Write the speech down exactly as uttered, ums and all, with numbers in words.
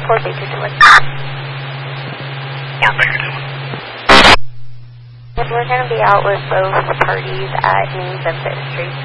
four Baker Tilly. four Baker Tilly. We're going to be out with both parties at Main Benefit Street.